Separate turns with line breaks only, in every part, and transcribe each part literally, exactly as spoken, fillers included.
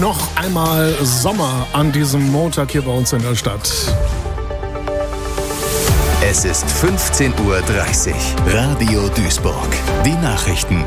Noch einmal Sommer an diesem Montag hier bei uns in der Stadt.
Es ist fünfzehn Uhr dreißig. Radio Duisburg. Die Nachrichten.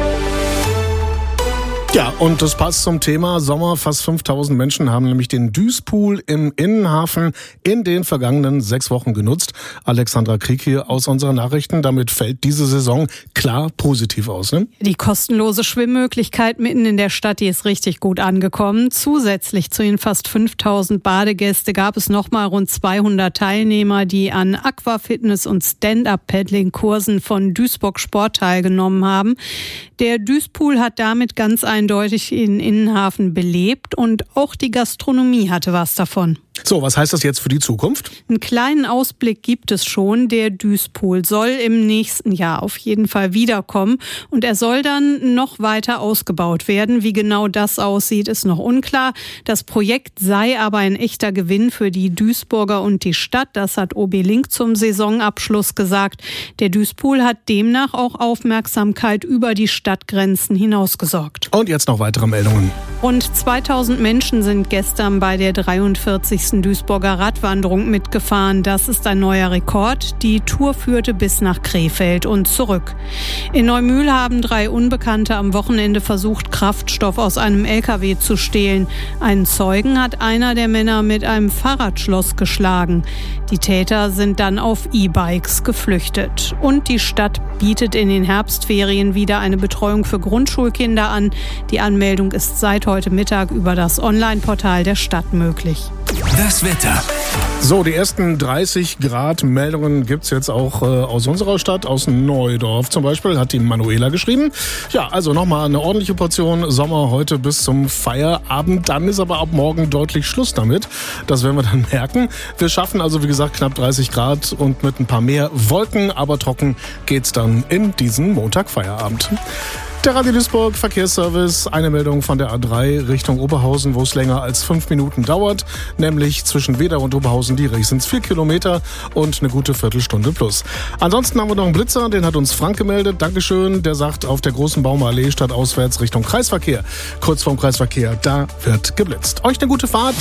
Ja, und das passt zum Thema Sommer. Fast fünftausend Menschen haben nämlich den Duispool im Innenhafen in den vergangenen sechs Wochen genutzt. Alexandra Krieg hier aus unseren Nachrichten. Damit fällt diese Saison klar positiv aus, ne?
Die kostenlose Schwimmmöglichkeit mitten in der Stadt, die ist richtig gut angekommen. Zusätzlich zu den fast fünftausend Badegäste gab es nochmal rund zweihundert Teilnehmer, die an Aquafitness- und Stand-Up-Paddling-Kursen von Duisburg Sport teilgenommen haben. Der Duispool hat damit ganz eindeutig den Innenhafen belebt und auch die Gastronomie hatte was davon.
So, was heißt das jetzt für die Zukunft?
Einen kleinen Ausblick gibt es schon. Der Duispool soll im nächsten Jahr auf jeden Fall wiederkommen und er soll dann noch weiter ausgebaut werden. Wie genau das aussieht, ist noch unklar. Das Projekt sei aber ein echter Gewinn für die Duisburger und die Stadt. Das hat O B Link zum Saisonabschluss gesagt. Der Duispool hat demnach auch Aufmerksamkeit über die Stadtgrenzen hinaus gesorgt.
Und jetzt noch weitere Meldungen.
Rund zweitausend Menschen sind gestern bei der dreiundvierzigsten Duisburger Radwanderung mitgefahren. Das ist ein neuer Rekord. Die Tour führte bis nach Krefeld und zurück. In Neumühl haben drei Unbekannte am Wochenende versucht, Kraftstoff aus einem L K W zu stehlen. Einen Zeugen hat einer der Männer mit einem Fahrradschloss geschlagen. Die Täter sind dann auf E-Bikes geflüchtet. Und die Stadt bietet in den Herbstferien wieder eine Betreuung für Grundschulkinder an. Die Anmeldung ist seit heute Mittag über das Online-Portal der Stadt möglich.
Das Wetter.
So, die ersten dreißig Grad Meldungen gibt's jetzt auch äh, aus unserer Stadt, aus Neudorf zum Beispiel, hat die Manuela geschrieben. Ja, also nochmal eine ordentliche Portion Sommer heute bis zum Feierabend. Dann ist aber ab morgen deutlich Schluss damit. Das werden wir dann merken. Wir schaffen also, wie gesagt, knapp dreißig Grad und mit ein paar mehr Wolken, aber trocken geht's dann in diesen Montag-Feierabend. Der Radio Duisburg Verkehrsservice, eine Meldung von der A drei Richtung Oberhausen, wo es länger als fünf Minuten dauert, nämlich zwischen Wedau und Oberhausen-Dierich sind es vier Kilometer und eine gute Viertelstunde plus. Ansonsten haben wir noch einen Blitzer, den hat uns Frank gemeldet, Dankeschön, der sagt auf der Großen Baumer-Allee stadtauswärts Richtung Kreisverkehr, kurz vorm Kreisverkehr, da wird geblitzt. Euch eine gute Fahrt.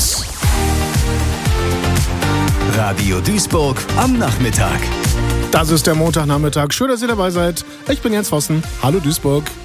Radio Duisburg am Nachmittag.
Das ist der Montagnachmittag. Schön, dass ihr dabei seid. Ich bin Jens Vossen. Hallo Duisburg.